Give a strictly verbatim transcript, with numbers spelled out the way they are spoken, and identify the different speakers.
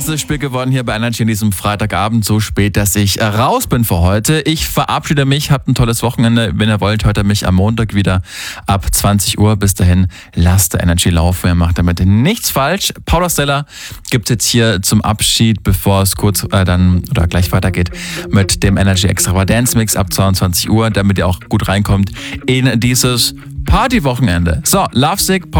Speaker 1: letztes Spiel gewonnen hier bei Energy an diesem Freitagabend, so spät, dass ich raus bin für heute. Ich verabschiede mich, habt ein tolles Wochenende. Wenn ihr wollt, hört ihr mich am Montag wieder ab zwanzig Uhr. Bis dahin, lasst der Energy laufen. Ihr macht damit nichts falsch. Paula Stella gibt es jetzt hier zum Abschied, bevor es kurz äh, dann oder gleich weitergeht mit dem Energy Extravaganza Mix ab zweiundzwanzig Uhr, damit ihr auch gut reinkommt in dieses Partywochenende. So, Lovesick,